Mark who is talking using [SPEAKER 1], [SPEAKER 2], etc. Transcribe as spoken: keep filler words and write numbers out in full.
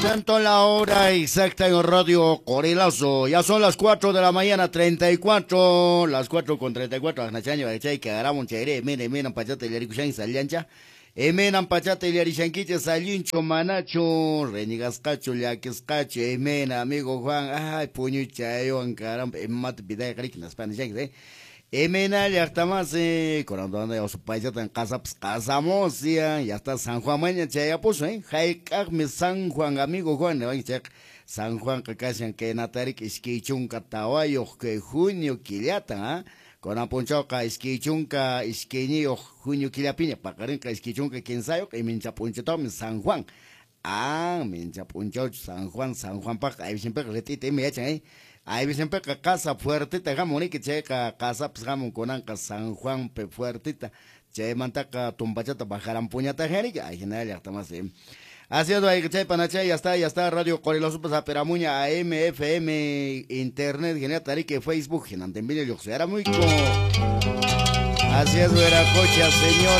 [SPEAKER 1] Tanto la hora exacta en Radio Corilazo. Ya son las cuatro de la mañana, treinta y cuatro. Las cuatro con treinta y cuatro. Nachaño, que agarramos chere. Mene, mene, pachate, le ricuchan, saliancha. Emenan pachate, le rishanquiche, salincho, manacho. Renigascacho, yaquiscacho. Emena, amigo Juan. Ay, puño, chayo, caramba. Emat, pidaya, cariquinas, panishanques, eh. Emena, ya estamos, eh, cuando anda su país en casa, pues casamos, ya, ya está San Juan, mañana, ya puso, eh, Jaikakme San Juan, amigo Juan, ne van San Juan, que casi que Natarik, Iskichunka, Tawayo, que junio, Kiliata, ah, con Aponchoca, Iskichunka, Iskinio, junio, Kiliapiña, Pacarinka, Iskichunka, quien sabe, que mincha Ponchito, San Juan, ah, mincha Poncho, San Juan, San Juan, Paca, ahí siempre retite, me echan, eh. Ahí siempre que casa fuertita, jamón, que checa casa, pues jamón con anca San Juan, pe fuertita, che mantaca tumbachata, bajaran puñata, jerica, ahí general ya está más bien. Haciendo ahí que che panache, ya está, ya está, Radio Coriloso, pues a Peramuña, A M, F M, Internet, general tarique, Facebook, genante en vídeo, yo era muy como. Así es, Veracocha, señor.